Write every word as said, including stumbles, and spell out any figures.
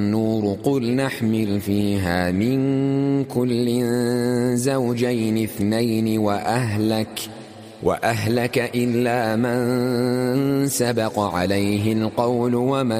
النور قل نحمل فيها من كل زوجين اثنين وأهلك وأهلك إلا من سبق عليه القول ومن